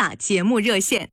打节目热线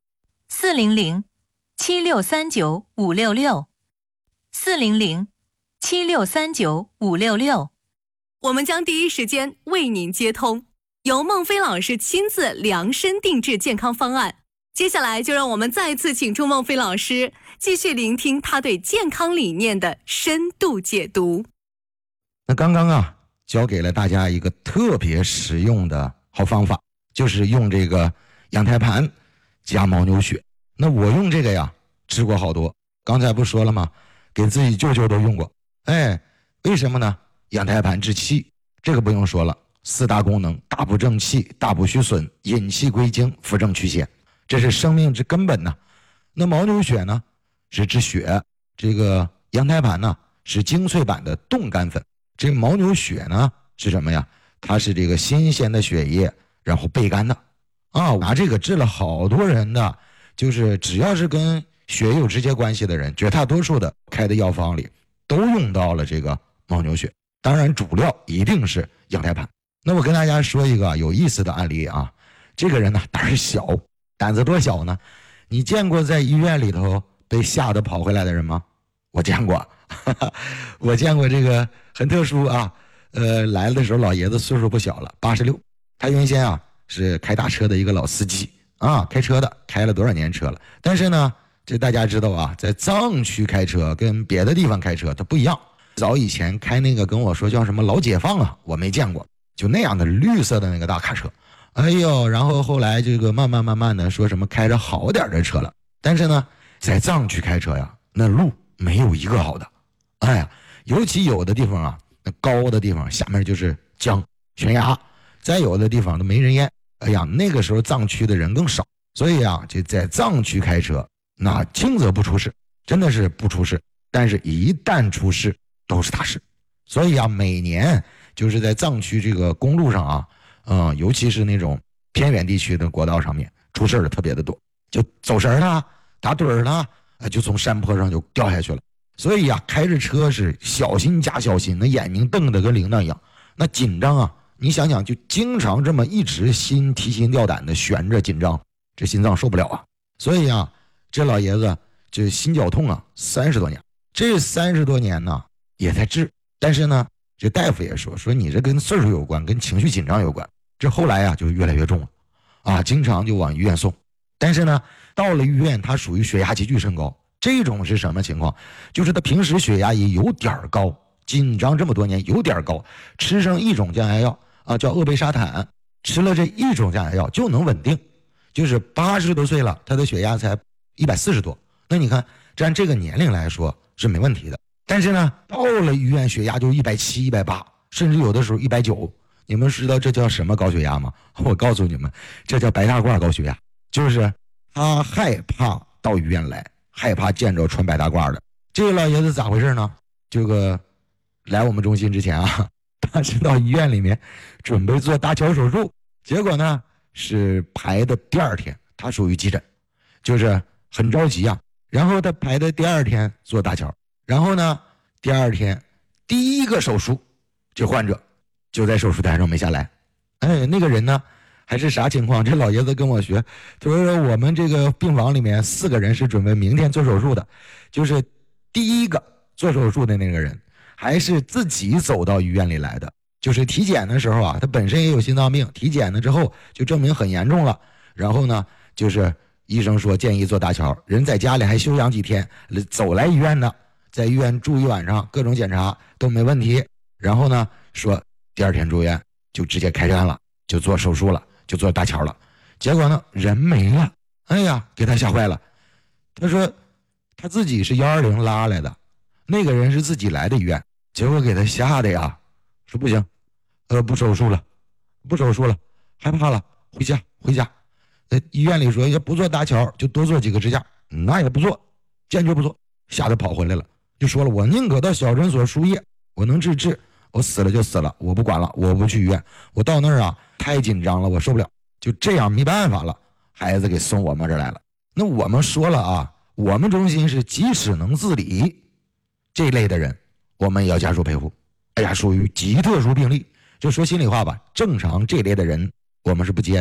400-7639-566，400-7639-566， 我们将第一时间为您接通，由孟非老师亲自量身定制健康方案。接下来就让我们再次请出孟非老师，继续聆听他对健康理念的深度解读。 那刚刚教给了大家一个特别实用的好方法，就是用这个羊胎盘加牦牛血。那我用这个呀治过好多，刚才不说了吗？给自己舅舅都用过。为什么呢？羊胎盘治气，这个不用说了，四大功能：大补正气，大补虚损，引气归经，扶正祛邪，这是生命之根本呐。那牦牛血呢是治血，这个羊胎盘呢是精粹版的冻干粉。这个牦牛血呢是什么呀？它是这个新鲜的血液然后焙干的拿这个治了好多人的，就是只要是跟血有直接关系的人，绝大多数的开的药方里都用到了这个牦牛血。当然主料一定是羊胎盘。那我跟大家说一个有意思的案例啊，这个人呢胆儿小，胆子多小呢？你见过在医院里头被吓得跑回来的人吗？我见过我见过，这个很特殊啊。来的时候老爷子岁数不小了，86，他原先是开大车的一个老司机开车的，开了多少年车了。但是呢这大家知道在藏区开车跟别的地方开车它不一样。早以前开那个跟我说叫什么老解放我没见过，就那样的绿色的那个大卡车。然后后来这个慢慢的说什么开着好点的车了。但是呢在藏区开车呀，那路没有一个好的。尤其有的地方那高的地方下面就是江悬崖，再有的地方都没人烟。那个时候藏区的人更少，所以这在藏区开车那轻则不出事，真的是不出事，但是一旦出事都是大事。所以每年就是在藏区这个公路上尤其是那种偏远地区的国道上面出事的特别的多，就走神了，打盹了，就从山坡上就掉下去了。所以开着车是小心加小心，那眼睛瞪得跟铃铛一样，那紧张你想想，就经常这么一直提心吊胆的悬着，紧张，这心脏受不了所以这老爷子就心绞痛30多年，这30多年呢也在治。但是呢这大夫也说你这跟岁数有关，跟情绪紧张有关。这后来就越来越重了经常就往医院送。但是呢到了医院他属于血压急剧升高。这种是什么情况？就是他平时血压也有点高，紧张这么多年有点高，吃上一种降压药叫鄂贝沙坦，吃了这一种降压药就能稳定。就是80多岁了，他的血压才140多，那你看这按这个年龄来说是没问题的。但是呢到了医院血压就170、180，甚至有的时候190。你们知道这叫什么高血压吗？我告诉你们，这叫白大褂高血压。就是他害怕到医院来，害怕见着穿白大褂的。这个老爷子咋回事呢？这个来我们中心之前他是到医院里面准备做搭桥手术，结果呢是排的第2天，他属于急诊，就是很着急然后他排的第2天做搭桥，然后呢第2天第一个手术，这患者就在手术台上没下来。那个人呢还是啥情况？这老爷子跟我学，他说我们这个病房里面4个人是准备明天做手术的，就是第一个做手术的那个人还是自己走到医院里来的。就是体检的时候他本身也有心脏病，体检了之后就证明很严重了，然后呢就是医生说建议做搭桥，人在家里还休养几天，走来医院的，在医院住1晚上，各种检查都没问题，然后呢说第2天住院就直接开干了，就做手术了，就做搭桥了。结果呢人没了，给他吓坏了。他说他自己是120拉来的，那个人是自己来的医院，结果给他吓的说不行，不手术了，害怕了，回家。在医院里说也不做搭桥，就多做几个支架，那也不做，坚决不做，吓得跑回来了，就说了我宁可到小诊所输液，我能治，我死了就死了，我不管了，我不去医院，我到那儿太紧张了，我受不了，就这样没办法了，孩子给送我们这儿来了。那我们说了我们中心是即使能自理这类的人，我们也要家属陪护。属于极特殊病例，就说心里话吧，正常这类的人我们是不接的。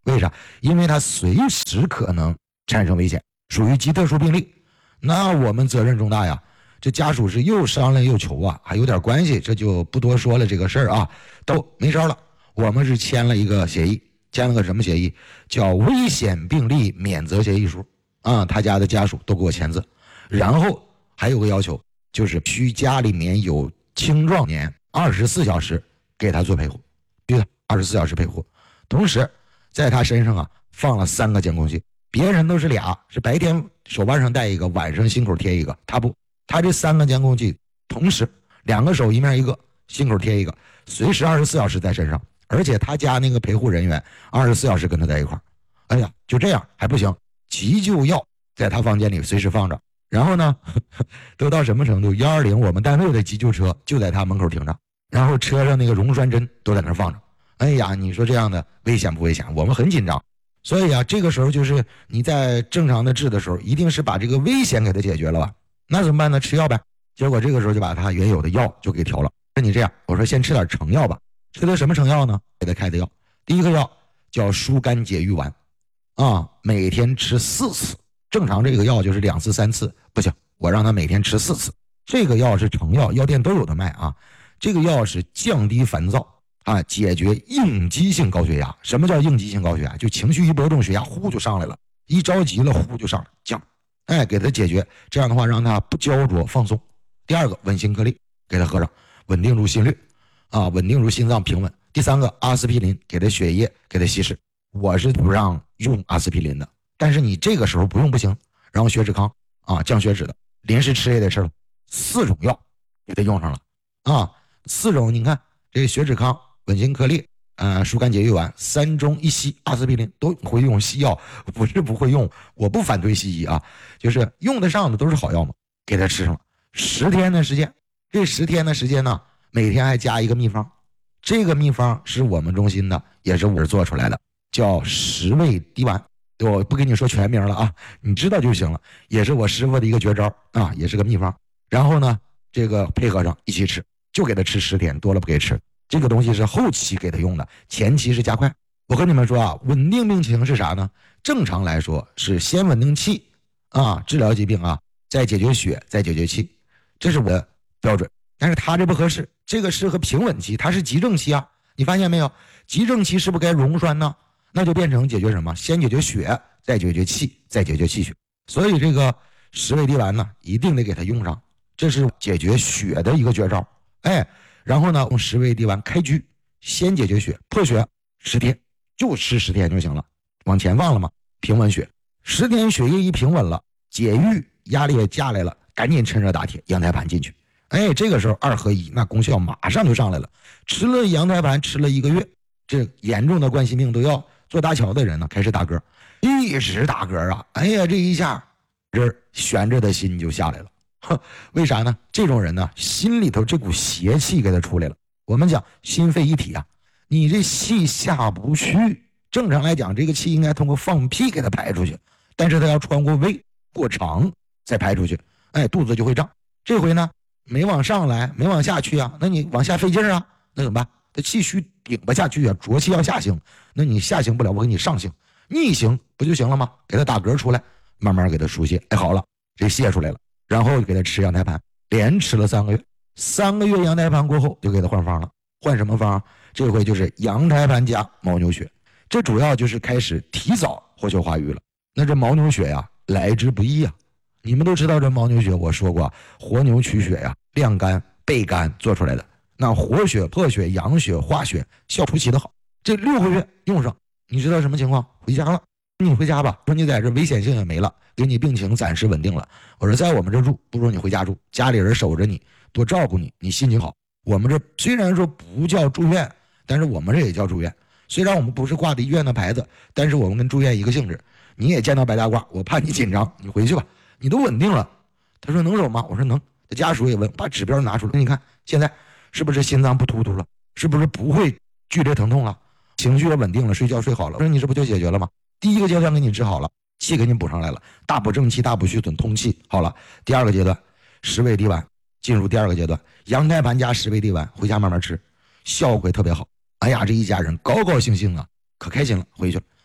为啥？因为它随时可能产生危险，属于极特殊病例，那我们责任重大呀。这家属是又商量又求啊，还有点关系，这就不多说了这个事儿啊，都没事了。我们是签了一个协议，签了个什么协议？叫危险病例免责协议书啊，他家的家属都给我签字。然后还有个要求，就是需家里面有青壮年24小时给他做陪护，对的，24小时陪护。同时在他身上啊放了3个监控器，别人都是俩，是白天手腕上戴一个，晚上心口贴一个，他不，他这3个监控器同时2个手一面一个，心口贴一个，随时24小时在身上，而且他家那个陪护人员24小时跟他在一块儿。哎呀，就这样还不行，急救药在他房间里随时放着。然后呢，都到什么程度？120我们单位的急救车就在他门口停着，然后车上那个溶栓针都在那放着。哎呀，你说这样的危险不危险？我们很紧张。所以啊，这个时候就是你在正常的治的时候，一定是把这个危险给他解决了吧？那怎么办呢？吃药呗。结果这个时候就把他原有的药就给调了。那你这样，我说先吃点成药吧。吃的什么成药呢？给他开的药，第一个药叫疏肝解郁丸，啊，每天吃4次。正常这个药就是2次3次，不行，我让他每天吃4次。这个药是成药，药店都有的卖啊。这个药是降低烦躁啊，解决应激性高血压。什么叫应激性高血压？就情绪一波动，血压呼就上来了，一着急了呼就上来降，哎，给他解决。这样的话让他不焦灼放松。第二个稳心颗粒给他喝上，稳定住心率啊，稳定住心脏平稳。第3个阿司匹林给他血液给他稀释。我是不让用阿司匹林的，但是你这个时候不用不行。然后血脂康啊，降血脂的，临时吃也得吃了，4种药给他用上了啊，4种，你看这血脂康、稳心颗粒、疏肝解郁丸，3中1西，阿司匹林都会用西药，不是不会用，我不反对西医啊，就是用得上的都是好药嘛，给他吃上了10天的时间。这10天的时间呢，每天还加一个秘方，这个秘方是我们中心的，也是我做出来的，叫10味滴丸。我不跟你说全名了啊，你知道就行了，也是我师傅的一个绝招啊，也是个秘方。然后呢，这个配合上一起吃，就给他吃10天，多了不给吃。这个东西是后期给他用的，前期是加快。我跟你们说啊，稳定病情是啥呢？正常来说是先稳定气啊，治疗疾病啊，再解决血，再解决气，这是我的标准。但是他这不合适，这个适合平稳期，他是急症期啊。你发现没有？急症期是不是该溶栓呢？那就变成解决什么？先解决血，再解决气，再解决气血。所以这个10味滴丸呢，一定得给它用上，这是解决血的一个绝招。哎，然后呢，用10味滴丸开局，先解决血，破血10天，就吃10天就行了。往前放了嘛，平稳血，10天血液一平稳了，解郁，压力也下来了，赶紧趁热打铁，羊胎盘进去。哎，这个时候2合1，那功效马上就上来了。吃了羊胎盘，吃了1个月，这严重的冠心病都要做搭桥的人呢，开始打嗝，一直打嗝啊！哎呀，这一下，人悬着的心就下来了。为啥呢？这种人呢，心里头这股邪气给他出来了。我们讲心肺一体啊，你这气下不去，正常来讲，这个气应该通过放屁给他排出去，但是他要穿过胃过肠再排出去，哎，肚子就会胀。这回呢，没往上来，没往下去啊，那你往下费劲啊，那怎么办？他气虚顶不下去啊，浊气要下行，那你下行不了，我给你上行，逆行不就行了吗？给他打嗝出来，慢慢给他输泄，哎，好了，这泄出来了，然后给他吃羊胎盘，连吃了3个月，3个月羊胎盘过后就给他换方了，换什么方？这回就是羊胎盘加牦牛血，这主要就是开始提早活血化瘀了。那这牦牛血呀，来之不易啊，你们都知道这牦牛血，我说过，活牛取血呀，晾干焙干做出来的。那活血、破血、养血、化血，效出奇的好。这6个月用上，你知道什么情况？回家了，你回家吧。说你在这危险性也没了，给你病情暂时稳定了。我说在我们这住，不如你回家住，家里人守着你，多照顾你，你心情好。我们这虽然说不叫住院，但是我们这也叫住院。虽然我们不是挂的医院的牌子，但是我们跟住院一个性质。你也见到白大褂，我怕你紧张，你回去吧，你都稳定了。他说能走吗？我说能。他家属也问，把指标拿出来，你看现在是不是心脏不突突了？是不是不会剧烈疼痛了？情绪也稳定了，睡觉睡好了。我说你这不就解决了吗？第一个阶段给你治好了，气给你补上来了，大补正气，大补虚损，通气好了。第2个阶段10味滴丸进入第2个阶段，羊胎盘加10味滴丸，回家慢慢吃，效果特别好。哎呀，这一家人高高兴兴啊，可开心了，回去了。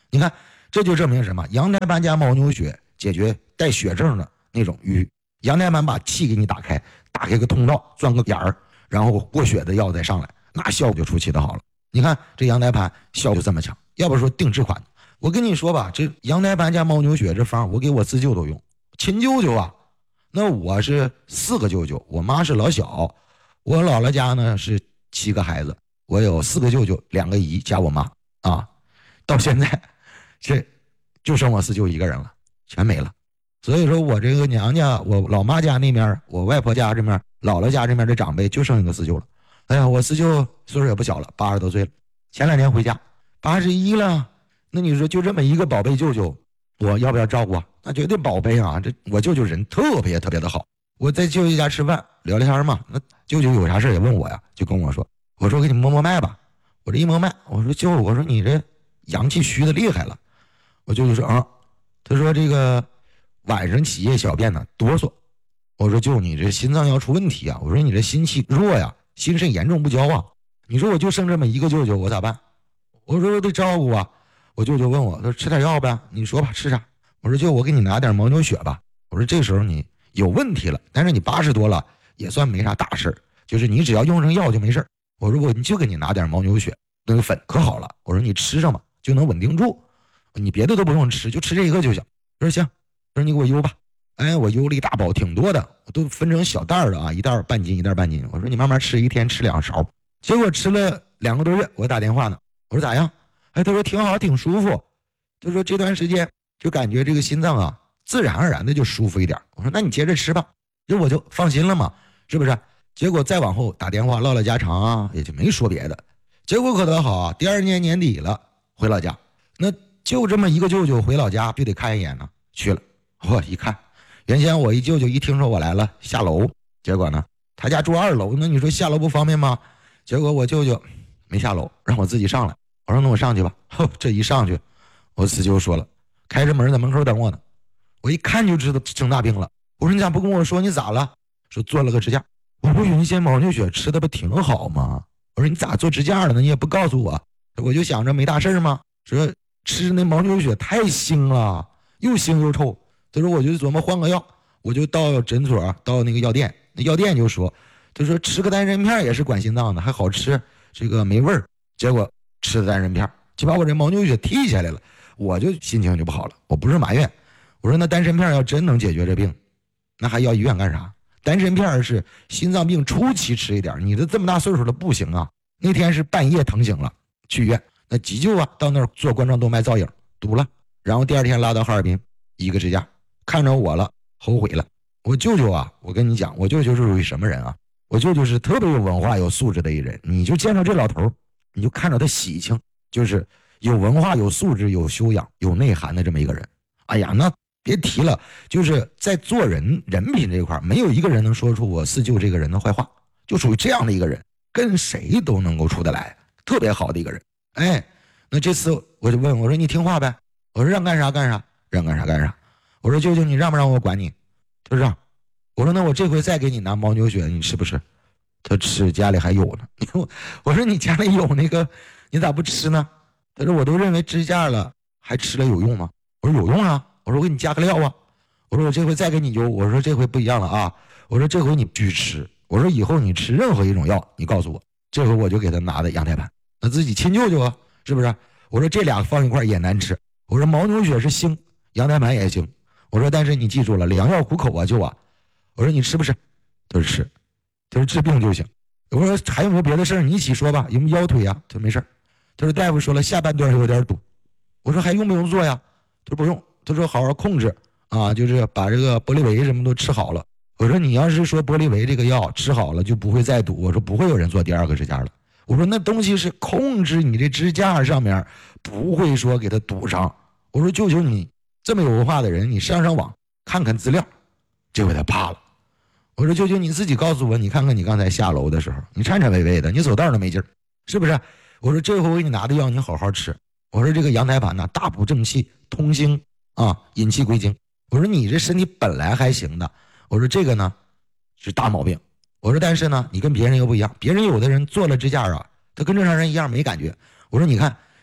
你看，这就证明什么？羊胎盘加牦牛血解决带血症的那种瘀。羊胎盘把气给你打开个通道，钻个眼儿，然后过血的药再上来，那效果就出奇的好了。你看这羊胎盘效果就这么强，要不说定制款。我跟你说吧，这羊胎盘加牦牛血这方，我给我四舅都用。亲舅舅啊，那我是4个舅舅，我妈是老小，我姥姥家呢是7个孩子，我有4个舅舅，2个姨加我妈啊，到现在这就剩我四舅一个人了，全没了。所以说我这个娘家，我老妈家那边，我外婆家这边，姥姥家这边的长辈就剩一个四舅了。哎呀，我四舅岁数也不小了，80多岁了，前2年回家，81了。那你说就这么一个宝贝舅舅，我要不要照顾啊？那绝对宝贝啊！这我舅舅人特别特别的好。我在舅舅家吃饭聊聊天嘛，那舅舅有啥事也问我呀，就跟我说，我说给你摸摸脉吧。我这一摸脉，我说舅，我说你这阳气虚的厉害了。我舅舅说啊，他说这个晚上起夜小便呢哆嗦。我说舅，你这心脏要出问题啊！我说你这心气弱呀，心肾严重不交啊！你说我就剩这么一个舅舅，我咋办？我说我得照顾啊。我舅舅问我，他说吃点药呗，你说吧，吃啥？我说舅，我给你拿点牦牛血吧。我说这时候你有问题了，但是你80多了，也算没啥大事，就是你只要用上药就没事。我说我就给你拿点牦牛血那个粉，可好了。我说你吃上吧，就能稳定住，你别的都不用吃，就吃这一个就行。我说行，我说你给我邮吧。哎，我邮了一大包，挺多的，我都分成小袋的啊，一袋半斤，一袋半斤。我说你慢慢吃，一天吃2勺。结果吃了2个多月，我打电话呢，我说咋样？哎，他说挺好，挺舒服。他说这段时间就感觉这个心脏啊，自然而然的就舒服一点。我说那你接着吃吧，这我就放心了嘛，是不是？结果再往后打电话唠唠家常啊，也就没说别的。结果可倒好啊，第2年年底了，回老家，那就这么一个舅舅回老家就得看一眼呢，去了。我一看，原先我一舅舅一听说我来了，下楼，结果呢，他家住2楼，那你说下楼不方便吗？结果我舅舅没下楼，让我自己上来。我说那我上去吧。这一上去，我四舅说了，开着门在门口等我呢。我一看就知道生大病了。我说你咋不跟我说？你咋了？说做了个支架。我不原先牦牛血吃的不挺好吗？我说你咋做支架了呢？你也不告诉我。我就想着没大事吗？说吃那牦牛血太腥了，又腥又臭。他说我就琢磨换个药，我就到诊所，到那个药店，那药店就说，他说吃个丹参片也是管心脏的，还好吃，这个没味儿。结果吃的丹参片就把我这牦牛血提下来了，我就心情就不好了。我不是埋怨，我说那丹参片要真能解决这病，那还要医院干啥？丹参片是心脏病初期吃一点，你这么大岁数了不行啊。那天是半夜疼醒了，去医院，那急救啊，到那儿做冠状动脉造影，堵了，然后第2天拉到哈尔滨，一个支架，看着我了，后悔了。我舅舅啊，我跟你讲，我舅舅是属于什么人啊？我舅舅是特别有文化有素质的一人，你就见到这老头，你就看着他喜庆，就是有文化有素质有修养有内涵的这么一个人。哎呀，那别提了，就是在做人品这一块，没有一个人能说出我四舅这个人的坏话，就属于这样的一个人，跟谁都能够处得来，特别好的一个人。哎，那这次我就问我说你听话呗，我说让干啥干啥，让干啥干啥。我说舅舅你让不让我管你？他说让。我说那我这回再给你拿牦牛血，你吃不吃？他吃，家里还有呢。我说你家里有那个，你咋不吃呢？他说我都认为支架了，还吃了有用吗？我说有用啊。我说我给你加个料啊。我说我这回再给你邮，我说这回不一样了啊。我说这回你必须吃。我说以后你吃任何一种药，你告诉我。这回我就给他拿的羊胎盘，那自己亲舅舅啊，是不是？我说这俩放一块也难吃。我说牦牛血是腥，羊胎盘也行。我说但是你记住了，良药苦口啊，舅啊。我说你吃不吃？他说吃。他说治病就行。我说还有没有别的事儿？你一起说吧。有没有腰腿啊？他说没事。他说大夫说了下半段有点堵。我说还用不用做呀？他说不用。他说好好控制啊，就是把这个玻利维什么都吃好了。我说你要是说玻利维这个药吃好了就不会再堵，我说不会有人做第2个支架了。我说那东西是控制你这支架上面，不会说给它堵上。我说舅舅你这么有文化的人，你上网看看资料。这回他怕了。我说舅舅你自己告诉我，你看看你刚才下楼的时候，你颤颤巍巍的，你走道都没劲儿，是不是？我说这回我给你拿的药你好好吃。我说这个羊胎盘呢，大补正气，通经啊，引气归经。我说你这身体本来还行的，我说这个呢是大毛病。我说但是呢，你跟别人又不一样，别人有的人做了支架啊，他跟正常人一样没感觉。我说你看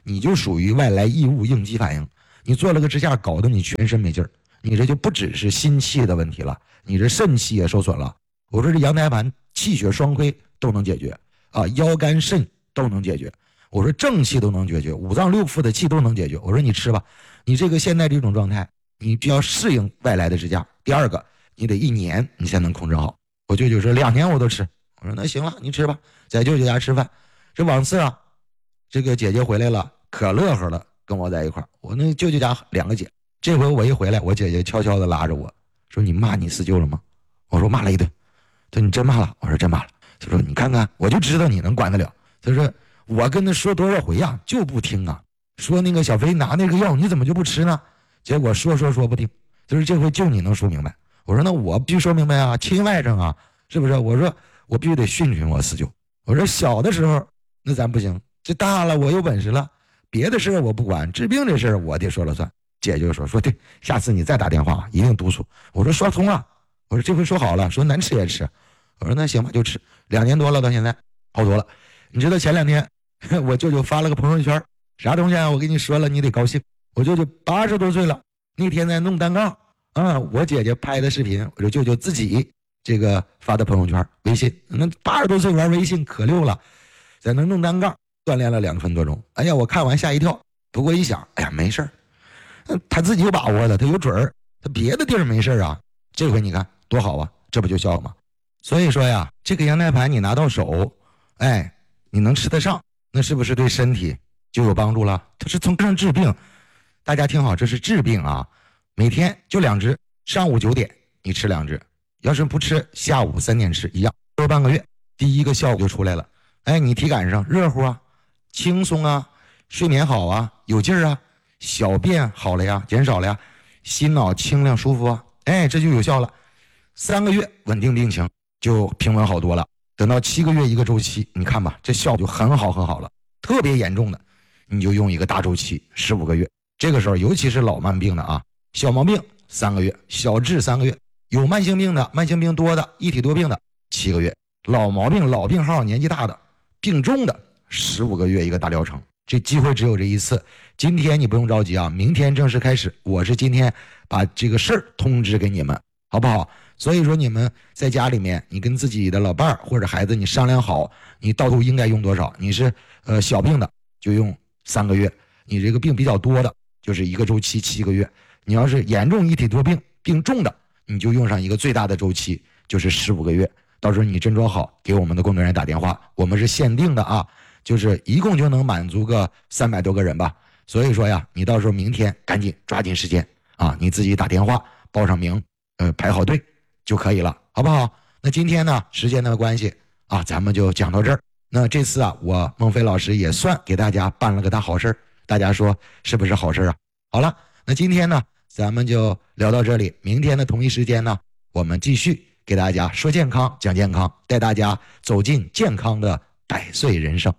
你就属于外来异物应激反应，你做了个支架搞得你全身没劲儿，你这就不只是心气的问题了，你这肾气也受损了。我说这阳台盘气血双亏都能解决啊，腰肝肾都能解决，我说正气都能解决，五脏六腑的气都能解决。我说你吃吧，你这个现在这种状态，你就要适应外来的支架。第二个，你得1年你才能控制好。我舅舅说2年我都吃，我说那行了，你吃吧，在舅舅家吃饭。这往次啊，这个姐姐回来了，可乐呵了，跟我在一块儿。我那舅舅家2个姐，这回我一回来，我姐姐悄悄的拉着我说：“你骂你四舅了吗？”我说骂了一顿。他说你真骂了？我说真骂了。他说你看看，我就知道你能管得了。他说我跟他说多少回呀，就不听啊。说那个小飞拿那个药，你怎么就不吃呢？结果说不听。他说这回就你能说明白。我说那我必须说明白啊，亲外甥啊，是不是？我说我必须得训训我四舅。我说小的时候那咱不行，这大了我有本事了，别的事我不管，治病这事我得说了算。姐就说对，下次你再打电话一定督促。我说说通了，我说这回说好了，说难吃也吃。我说那行吧，就吃。2年多了，到现在好多了。你知道前2天我舅舅发了个朋友圈，啥东西啊？我跟你说了，你得高兴。我舅舅80多岁了，那天在弄单杠啊，我姐姐拍的视频，我舅舅自己这个发的朋友圈微信。那80多岁玩微信可溜了，在那弄单杠锻炼了2分多钟。哎呀，我看完吓一跳，不过一想，哎呀没事儿，他自己有把握的，他有准儿，他别的地儿没事啊。这回你看多好啊，这不就笑吗？所以说呀，这个羊胎盘你拿到手，哎，你能吃得上，那是不是对身体就有帮助了？它是从上治病，大家听好，这是治病啊。每天就2支，上午9点你吃2支，要是不吃，下午3点吃，一样，做半个月，第一个效果就出来了。哎，你体感上热乎啊，轻松啊，睡眠好啊，有劲儿啊，小便好了呀，减少了呀，心脑清亮舒服啊，哎，这就有效了。3个月稳定病情，就平稳好多了。等到7个月一个周期，你看吧，这效果就很好了。特别严重的，你就用一个大周期15个月。这个时候，尤其是老慢病的啊，小毛病3个月，小治3个月，有慢性病的、慢性病多的、一体多病的7个月，老毛病、老病号、年纪大的、病重的15个月一个大疗程。这机会只有这一次，今天你不用着急啊，明天正式开始。我是今天把这个事儿通知给你们，好不好？所以说你们在家里面，你跟自己的老伴儿或者孩子你商量好，你到头应该用多少。你是小病的就用3个月，你这个病比较多的就是一个周期7个月，你要是严重一体多病病重的，你就用上一个最大的周期，就是15个月。到时候你斟酌好，给我们的工作人员打电话，我们是限定的啊，就是一共就能满足个300多个人吧。所以说呀，你到时候明天赶紧抓紧时间啊，你自己打电话报上名，排好队就可以了，好不好？那今天呢，时间的关系啊，咱们就讲到这儿。那这次啊，我孟非老师也算给大家办了个大好事，大家说是不是好事啊？好了，那今天呢，咱们就聊到这里。明天的同一时间呢，我们继续给大家说健康，讲健康，带大家走进健康的100岁人生。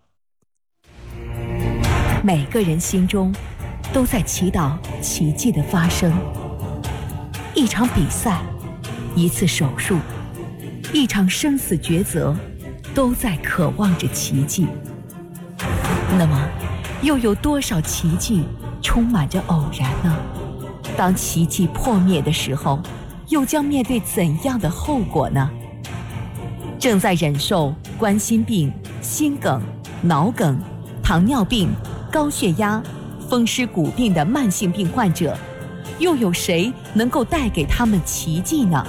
每个人心中都在祈祷奇迹的发生。一场比赛，一次手术，一场生死抉择，都在渴望着奇迹。那么，又有多少奇迹充满着偶然呢？当奇迹破灭的时候，又将面对怎样的后果呢？正在忍受冠心病、心梗、脑梗、糖尿病、高血压、风湿骨病的慢性病患者，又有谁能够带给他们奇迹呢？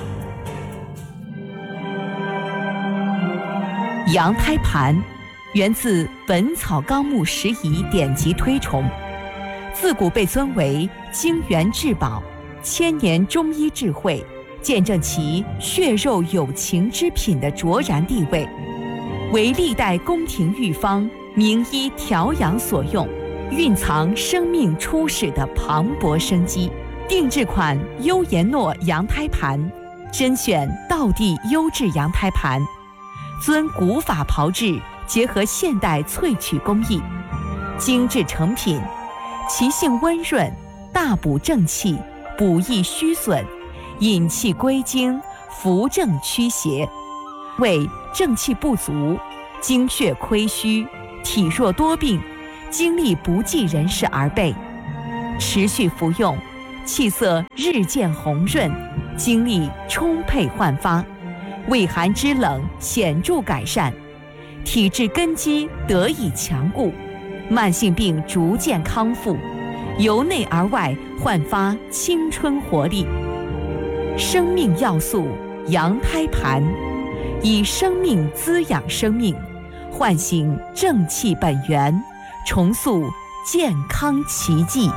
羊胎盘源自《本草纲目拾遗》典籍推崇，自古被尊为精元至宝、千年中医智慧，见证其血肉有情之品的卓然地位，为历代宫廷御方、名医调养所用，蕴藏生命初始的磅礴生机。定制款优颜诺羊胎盘，甄选道地优质羊胎盘，遵古法炮制，结合现代萃取工艺，精致成品，其性温润，大补正气，补益虚损，引气归经，扶正驱邪，为正气不足、精血亏虚、体弱多病、 精力不济人士而备。持续服用，气色日渐红润，精力充沛焕发，畏寒肢冷显著改善，体质根基得以强固，慢性病逐渐康复，由内而外焕发青春活力。生命要素羊胎盘，以生命滋养生命，唤醒正气本源，重塑健康奇迹。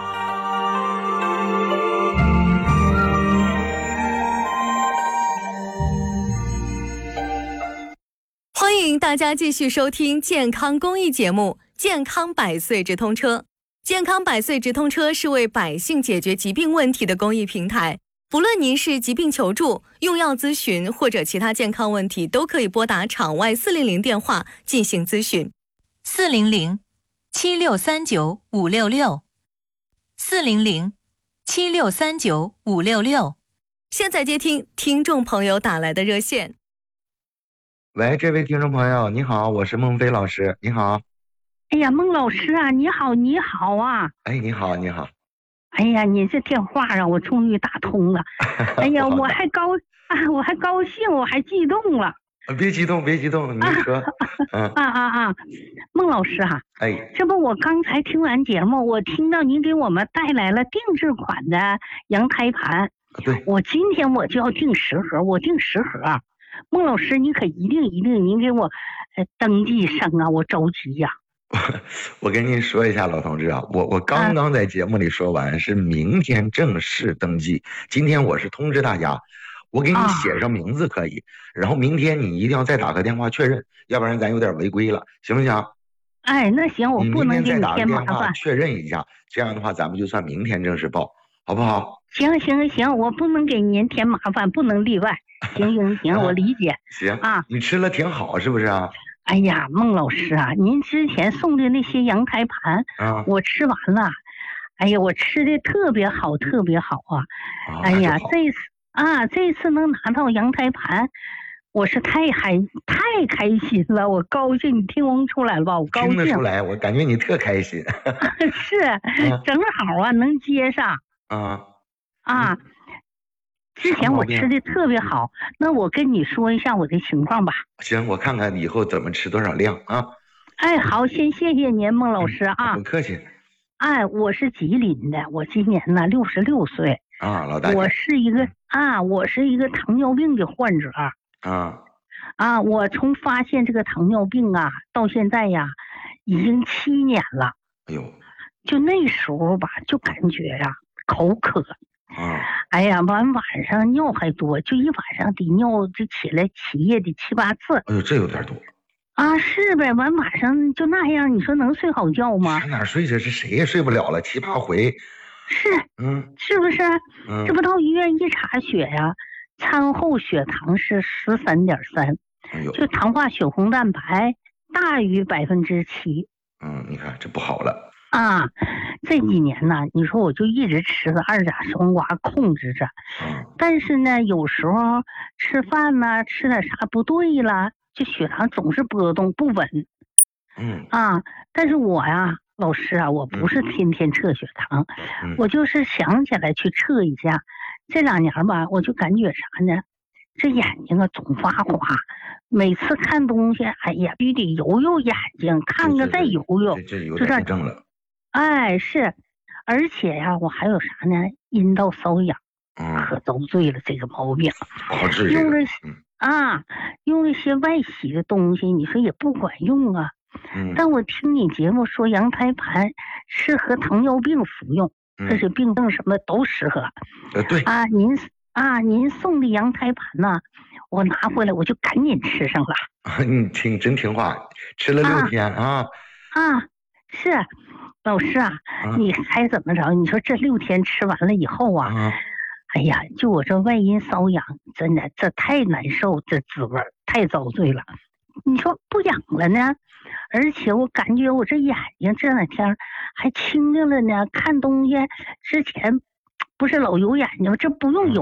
欢迎大家继续收听健康公益节目《健康百岁直通车》。健康百岁直通车是为百姓解决疾病问题的公益平台。不论您是疾病求助、用药咨询或者其他健康问题，都可以拨打场外400电话进行咨询。 400-7639-566，400-7639-566。 现在接听听众朋友打来的热线。 喂，这位听众朋友，你好，我是孟非老师，你好。 哎呀，孟老师啊，你好，你好啊！ 哎，你好，你好。 哎呀，你这电话啊，我终于打通了。哎呀，我还高兴，我还激动了。 别激动，别激动，你说。 孟老师啊， 哎， 这不我刚才听完节目，我听到您给我们带来了定制款的羊胎盘。 对， 我今天我就要订10盒，我订10盒。孟老师，你可一定，您给我登记上啊，我着急呀。 我跟您说一下，老同志啊，我刚刚在节目里说完，是明天正式登记。今天我是通知大家，我给你写上名字可以，然后明天你一定要再打个电话确认，要不然咱有点违规了，行不行？ 哎，那行，我不能给你添麻烦。 确认一下，这样的话咱们就算明天正式报，好不好？ 行，我不能给您添麻烦，不能例外。行，我理解。 行啊，你吃了挺好，是不是啊？ 哎呀，孟老师啊，您之前送的那些羊胎盘，我吃完了。哎呀，我吃的特别好啊！哎呀，这次能拿到羊胎盘，我是太开心了，我高兴，你听不出来了吧？我高兴。 听得出来，我感觉你特开心。 是，正好啊，能接上。之前我吃的特别好，那我跟你说一下我的情况吧。 行，我看看以后怎么吃多少量啊。 哎，好，先谢谢您，孟老师啊。 不客气。 哎，我是吉林的，我今年呢66岁。 老大姐。 我是一个糖尿病的患者。我从发现这个糖尿病啊到现在呀，已经7年了。 哎呦。 就那时候吧，就感觉呀口渴。哎呀，晚上尿还多，就一晚上得尿就起夜的7、8次。 哎呦，这有点多。 是呗，晚上就那样，你说能睡好觉吗？ 上哪睡去？这谁也睡不了了，7、8回。 是，是不是？这不到医院一查血呀，餐后血糖是13.3，就糖化血红蛋白大于7%。 你看这不好了。 这几年呢，你说我就一直吃个2甲双胍控制着，但是呢，有时候吃饭呢，吃点啥不对了，就血糖总是波动不稳。但是我呀，老师啊，我不是天天测血糖，我就是想起来去测一下。这2年吧，我就感觉啥呢？这眼睛啊总发花，每次看东西，哎呀，必须得揉眼睛，看个再揉。 这有点症了。 哎，是，而且呀，我还有啥呢？阴道瘙痒，可遭罪了这个毛病。用了些外洗的东西，你说也不管用啊。但我听你节目说羊胎盘适合糖尿病服用，这些病症什么都适合。 对您送的羊胎盘呢，我拿回来我就赶紧吃上了。 你真听话，吃了6天是。老师啊，你猜怎么着？你说这6天吃完了以后啊，哎呀，就我这外阴瘙痒，真的这太难受，这滋味太遭罪了。你说不痒了呢，而且我感觉我这眼睛这2天还清净了呢，看东西之前不是老揉眼睛，这不用揉了，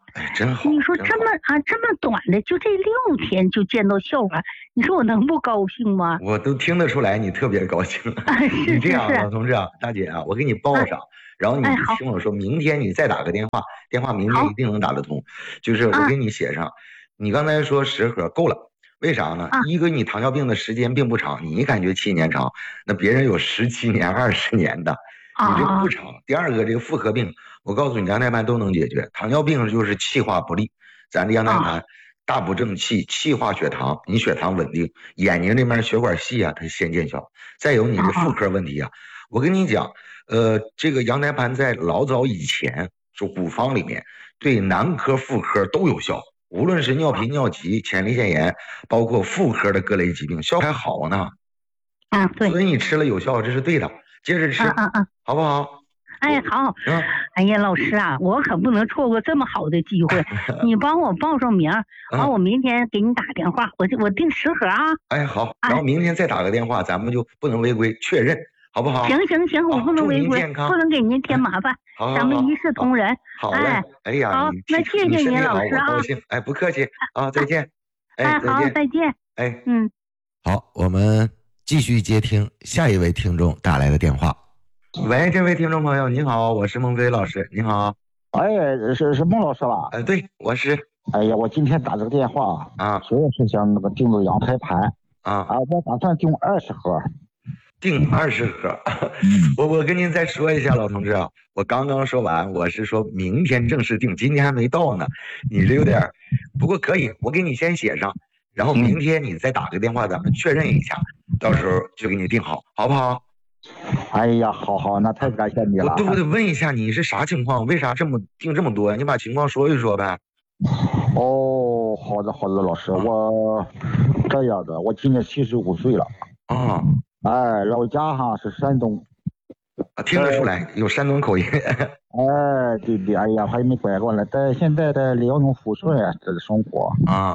哎，真好。 你说这么短的，就这6天就见到效果，你说我能不高兴吗？ 我都听得出来你特别高兴。 是你这样，老同志啊，大姐啊，我给你报上，然后你听我说，明天你再打个电话，明天一定能打得通。就是我给你写上，你刚才说10盒够了，为啥呢？一个你糖尿病的时间并不长，你感觉7年长，那别人有17年、20年的，你这个不长。第二个，这个妇科病，我告诉你，羊胎盘都能解决。糖尿病就是气化不利，咱的羊胎盘大不正气，气化血糖，你血糖稳定，眼睛这边血管细啊，它先见效。再有你的妇科问题啊，我跟你讲，这个羊胎盘在老早以前，就古方里面对男科、妇科都有效，无论是尿频、尿急、前列腺炎，包括妇科的各类疾病，效还好呢。 对。 所以你吃了有效，这是对的，接着吃，好不好？ 哎，好。哎呀，老师啊，我可不能错过这么好的机会，你帮我报上名，完我明天给你打电话，我订10盒啊。 哎，好，然后明天再打个电话，咱们就不能违规，确认，好不好？ 行，我不能违规，不能给您添麻烦，咱们一视同仁。 好嘞，哎呀， 好，那谢谢您，老师啊。 高兴，哎，不客气啊，再见。 哎，好，再见。 哎，好，我们继续接听下一位听众打来的电话。喂，这位听众朋友，您好，我是孟飞老师，您好。 哎，是孟老师吧？ 对，我是。 哎呀，我今天打这个电话啊， 主要是想那个订个羊胎盘我打算订20盒。 订20盒，我跟您再说一下，老同志啊，我刚刚说完，我是说明天正式订，今天还没到呢，你这有点，不过可以，我给你先写上，然后明天你再打个电话，咱们确认一下，到时候就给你订好，好不好？ 哎呀，好，那太感谢你了。 我得问一下，你是啥情况？为啥订这么多？你把情况说一说呗。 哦，好的，老师，我这样的，我今年75岁了。哎，老家是山东。 听得出来有山东口音。 哎，对，哎呀，还没拐过来，在现在的辽宁抚顺这个生活。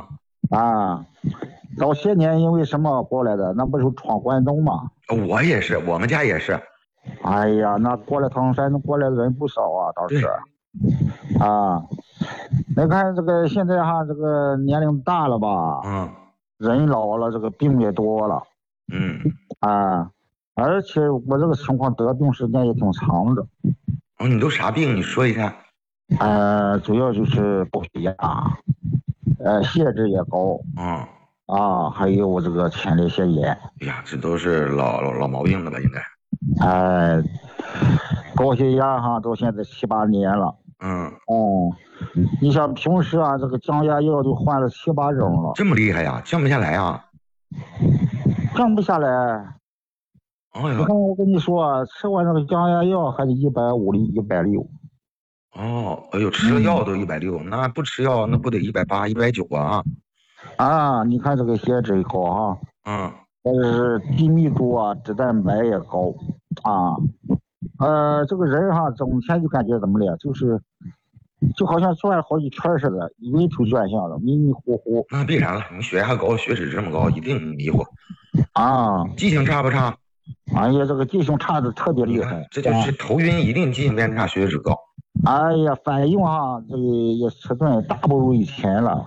早些年因为什么过来的？那不是闯关东吗？ 我也是，我们家也是。 哎呀，那过来唐山过来的人不少啊，倒是。你看这个现在这个年龄大了吧？人老了，这个病也多了。而且我这个情况得病时间也挺长的。 你都啥病？你说一下。 主要就是高血压，血脂也高。还有这个前列腺炎。 哎呀，这都是老毛病了吧？应该。 高血压到现在7、8年了。你像平时这个降压药都换了7、8种了。 这么厉害呀？降不下来啊？ 降不下来。你看我跟你说，吃完那个降压药还得150、160。 哎呦，吃了药都160，那不吃药那不得180、190啊？ 你看这个血脂高但是低密度脂蛋白也高这个人整天就感觉怎么了，就好像转了好几圈似的，晕头转向的，迷迷糊糊。 那必然了，你血压高，血脂这么高，一定迷糊记性差不差？ 哎呀，这个记性差的特别厉害， 这就是头晕一定，记性变差，血脂高。 哎呀，反应这个也迟钝，大不如以前了。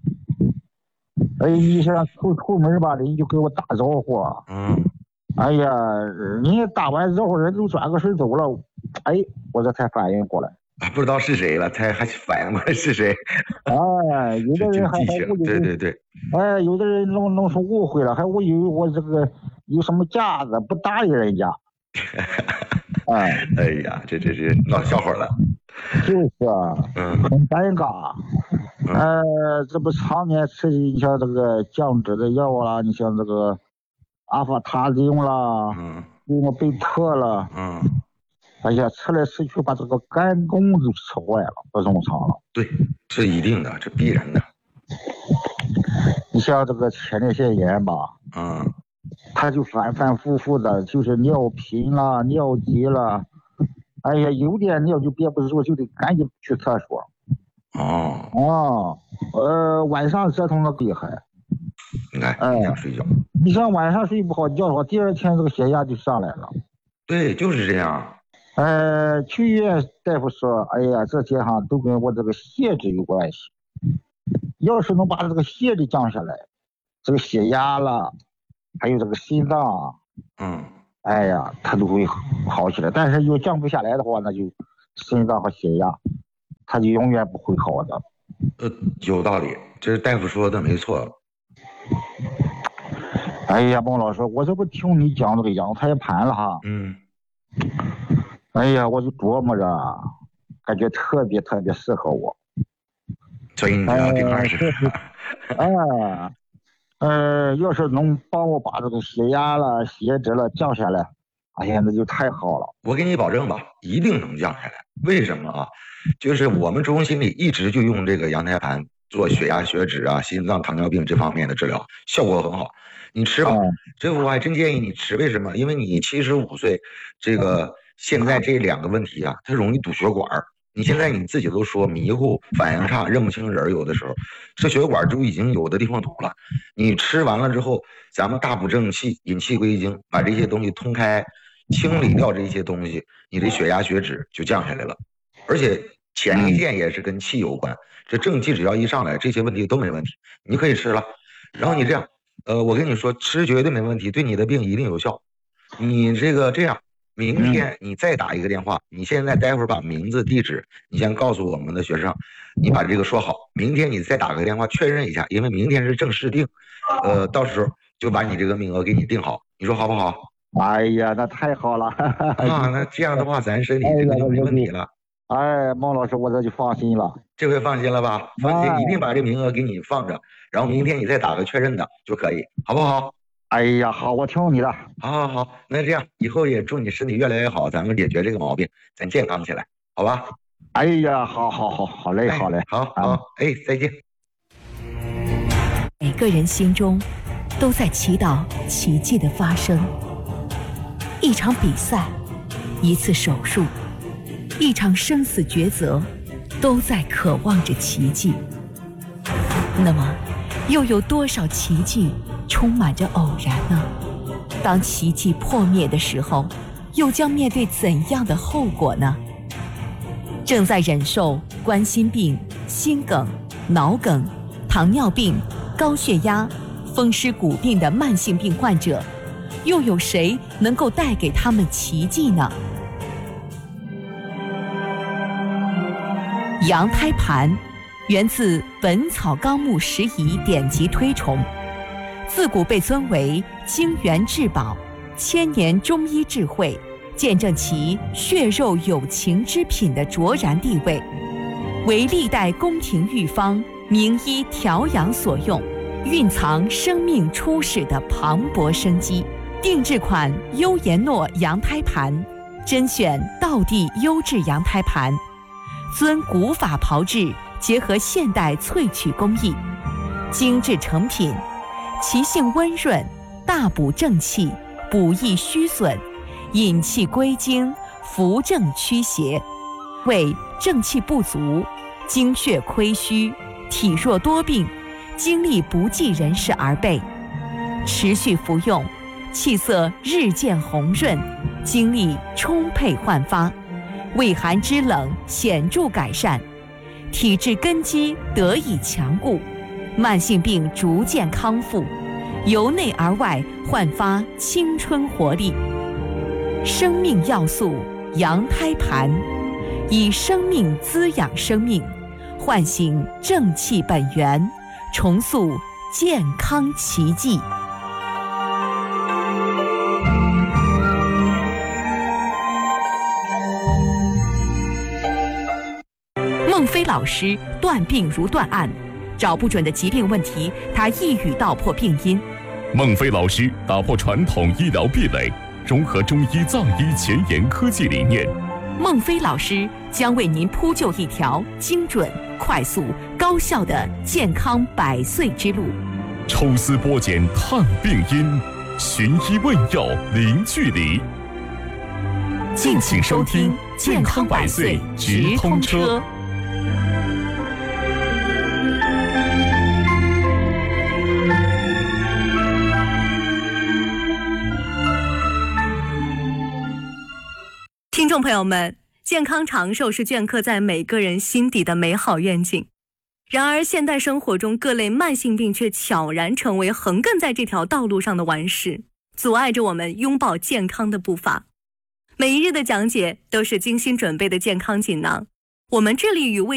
你想出门吧，人就给我打招呼。哎呀，人家打完招呼，人都转个身走了。我这才反应过来。 不知道是谁了，才还反应过来是谁。 有的人还误以为， 对。 有的人弄出误会了，还误以为我这个有什么架子，不答应人家。 哎呀，这闹笑话了。 就是很尴尬。这不常年吃你像这个降脂的药啦，你像这个阿法他汀啦，贝特啦。哎呀，吃来吃去把这个肝功都吃坏了，不正常了。 对，这一定的，这必然的。 你像这个前列腺炎吧，它就反反复复的，就是尿频啦、尿急啦。哎呀，有点尿就憋不住，就得赶紧去厕所。晚上折腾的厉害。 你看，想睡觉。 你像晚上睡不好觉的话，第二天这个血压就上来了。 对，就是这样。 去医院大夫说，哎呀，这些哈都跟我这个血脂有关系。要是能把这个血脂降下来，这个血压了，还有这个心脏，哎呀，它都会好起来。但是又降不下来的话，那就心脏和血压，它就永远不会好的。 有道理，这是大夫说的没错。 哎呀，孟老师，我这不听你讲这个羊胎盘了哈。哎呀，我就琢磨着，感觉特别特别适合我。 所以你要定2是。 要是能帮我把这个血压了、血脂了降下来，哎呀，那就太好了。 我给你保证吧，一定能降下来。为什么啊？就是我们中心里一直就用这个羊胎盘做血压、血脂啊、心脏、糖尿病这方面的治疗，效果很好。你吃吧，这我还真建议你吃。为什么？因为你75岁，这个现在这2个问题啊，它容易堵血管。你现在你自己都说迷糊、反应差、认不清人，有的时候这血管就已经有的地方堵了。你吃完了之后，咱们大补正气、引气归经，把这些东西通开，清理掉这些东西，你的血压、血脂就降下来了。而且前列腺也是跟气有关，这正气只要一上来，这些问题都没问题，你可以吃了。然后你这样，我跟你说，吃绝对没问题，对你的病一定有效。你这样。明天你再打一个电话，你现在待会儿把名字地址你先告诉我们的学生，你把这个说好，明天你再打个电话确认一下，因为明天是正式定，到时候就把你这个名额给你定好，你说好不好？ 哎呀，那太好了那这样的话咱身体这个就没问题了。 哎，孟老师，我这就放心了， 这回放心了吧？放心，一定把这名额给你放着，然后明天你再打个确认的就可以，好不好？ 哎呀，好，我听你的。 好，那这样以后也祝你身体越来越好，咱们解决这个毛病，咱健康起来，好吧？ 哎呀，好嘞，好嘞， 好，再见。 每个人心中都在祈祷奇迹的发生。一场比赛，一次手术，一场生死抉择，都在渴望着奇迹。那么，又有多少奇迹充满着偶然呢？当奇迹破灭的时候，又将面对怎样的后果呢？正在忍受冠心病、心梗、脑梗、糖尿病、高血压、风湿骨病的慢性病患者，又有谁能够带给他们奇迹呢？羊胎盘源自《本草纲目拾遗》典籍推崇，自古被尊为精元至宝、千年中医智慧，见证其血肉有情之品的卓然地位，为历代宫廷御方、名医调养所用，蕴藏生命初始的磅礴生机。定制款优颜诺羊胎盘，甄选道地优质羊胎盘，遵古法炮制，结合现代萃取工艺，精致成品，其性温润，大补正气，补益虚损，引气归经，扶正驱邪，为正气不足、精血亏虚、体弱多病、精力不济人士而备。持续服用，气色日渐红润，精力充沛焕发，胃寒肢冷显著改善，体质根基得以强固，慢性病逐渐康复，由内而外焕发青春活力。生命要素羊胎盘，以生命滋养生命，唤醒正气本源，重塑健康奇迹。孟非老师断病如断案，找不准的疾病问题，他一语道破病因。 孟非老师打破传统医疗壁垒，融合中医藏医前沿科技理念。 孟非老师将为您铺就一条精准、快速、高效的健康100岁之路。 抽丝剥茧探病因，寻医问药零距离。 敬请收听健康100岁直通车。 听众众朋友们，健康长寿是镌刻在每个人心底的美好愿景。然而现代生活中各类慢性病却悄然成为横亘在这条道路上的顽石，阻碍着我们拥抱健康的步伐。每一日的讲解都是精心准备的健康锦囊，我们致力于为